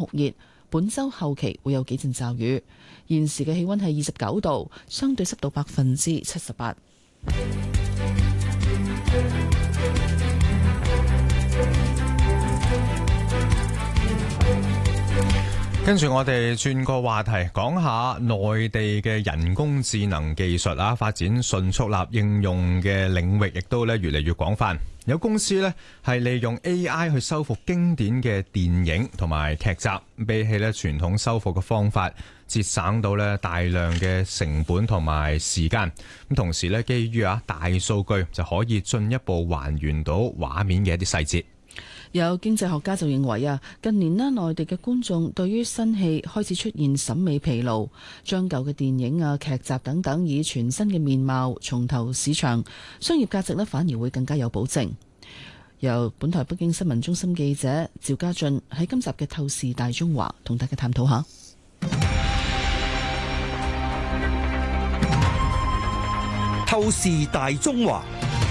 酷熱，本週後期會有幾陣驟雨。現時嘅氣溫係29度，相對濕度78%。 跟住我哋轉個話題，講下內地嘅人工智能技術啊，發展迅速啦，應用嘅領域亦都咧越嚟越廣泛。有公司咧係利用 AI 去修復經典嘅電影同埋劇集，比起咧傳統修復嘅方法，節省到咧大量嘅成本同埋時間。咁同時咧，基於大數據就可以進一步還原到畫面嘅一啲細節。 有經濟學家就認為近年內地嘅觀眾對於新戲開始出現審美疲勞，將舊嘅電影劇集等等以全新嘅面貌重投市場，商業價值反而會更加有保證。由本台北京新聞中心記者趙家俊喺今集嘅透視大中華同大家探討下。 透視大中華。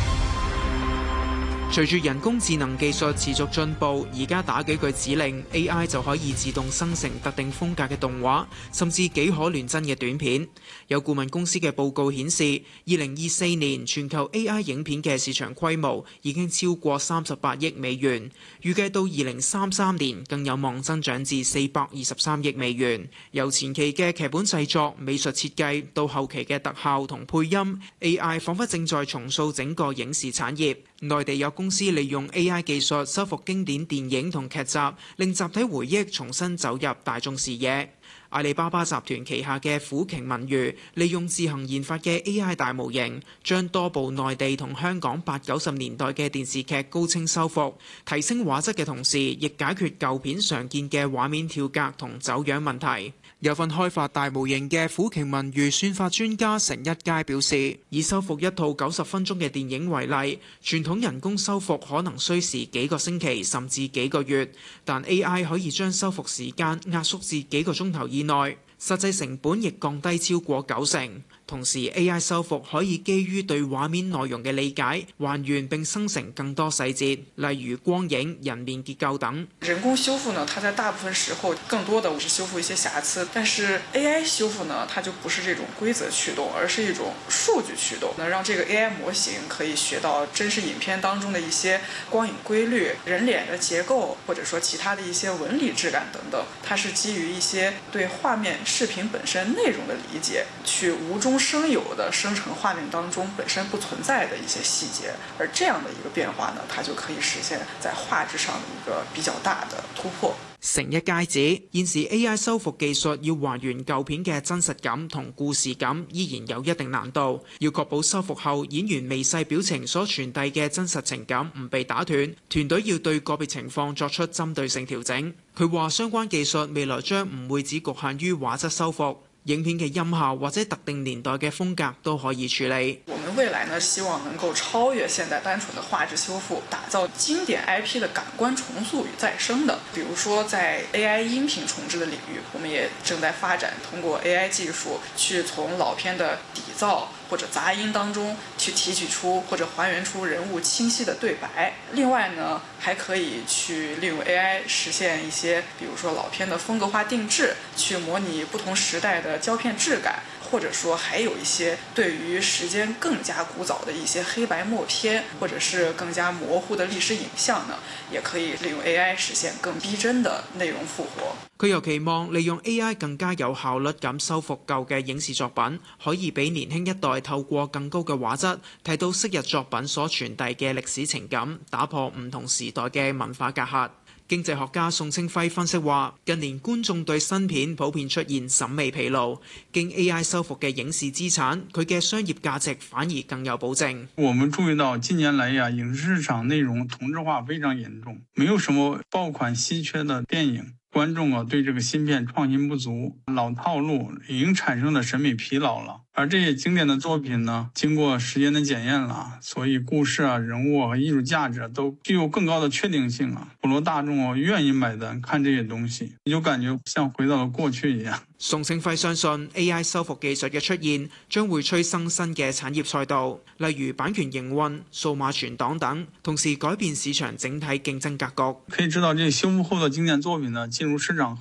隨住人工智能技術持續進步，而家打幾句指令 ，AI 就可以自動生成特定風格嘅動畫，甚至幾可亂真嘅短片。有顧問公司嘅報告顯示，2024年全球 AI 影片嘅市場規模已經超過38億美元，預計到2033年更有望增長至423億美元。由前期嘅劇本製作、美術設計到後期嘅特效同配音 ，AI 彷彿正在重塑整個影視產業。內地有公司利用 AI 技術修復經典電影同劇集，令集體回憶重新走入大眾視野。阿里巴巴集團旗下嘅虎鯨文娛利用自行研發嘅 AI 大模型，將多部內地同香港80-90年代嘅電視劇高清修復，提升畫質嘅同時，亦解決舊片常見嘅畫面跳格同走樣問題。有份開發大模型嘅虎鯨文娛算法專家成一佳表示，以修復一套90分鐘嘅電影為例，傳統人工修復可能需時幾個星期甚至幾個月，但 AI 可以將修復時間壓縮至幾個鐘頭以內，實際成本亦降低超過90%。同時 AI 修復可以基於對畫面內容嘅理解，還原並生成更多細節，例如光影、人面結構等。 人工修復呢，它在大部分時候更多的是修復一些瑕疵，但是 AI 修復呢，它就不是這種規則驅動，而是一種數據驅動，能讓這個 AI 模型可以學到真實影片當中的一些光影規律、人臉的結構，或者說其他的一些紋理質感等等。它是基於一些對畫面視頻本身內容的理解，去無中生有的生成畫面當中本身不存在的一些細節，而這樣的一個變化呢，它就可以實現在畫質上的一個比較大的突破。 成一佳指，現時 AI 修復技術要還原舊片嘅真實感同故事感，依然有一定難度。要確保修復後演員微細表情所傳遞嘅真實情感唔被打斷，團隊要對個別情況作出針對性調整。佢話相關技術未來將唔會只局限於畫質修復，影片嘅音效或者特定年代嘅風格都可以處理。 我們未來呢，希望能夠超越現代單純的畫質修復，打造經典 IP 的感官重塑與再生的。比如說在 AI 音頻重製的領域，我們也正在發展通過 AI 技術去從老片的底噪或者雜音當中去提取出或者還原出人物清晰的對白。另外呢，還可以去利用 AI 實現一些，比如說老片的風格化定制，去模擬不同時代的膠片質感，或者說還有一些對於時間更加古早的一些黑白默片，或者是更加模糊的歷史影像呢，也可以利用 AI 實現更逼真的內容復活。 佢又期望利用 AI 更加有效率咁修復舊嘅影視作品，可以俾年輕一代透過更高嘅畫質睇到昔日作品所傳遞嘅歷史情感，打破唔同時代嘅文化隔閡。經濟學家宋清輝分析話，近年觀眾對新片普遍出現審美疲勞，經 AI 修復嘅影視資產，佢嘅商業價值反而更有保證。 我們注意到近年來影視市場內容同質化非常嚴重，沒有什麼爆款稀缺的電影。觀眾對這個新片創新不足，老套路已經產生了審美疲勞了。而這些經典的作品呢，經過時間的檢驗了，所以故事人物和藝術價值都具有更高的確定性了。普羅大眾願意買單看這些東西，就感覺像回到了過去一樣。 宋清輝相信 AI 修復技術嘅出現將會催生新嘅產業賽道，例如版權營運、數碼存檔等，同時改變市場整體競爭格局。 可以知道，這修復後的經典作品呢，進入市場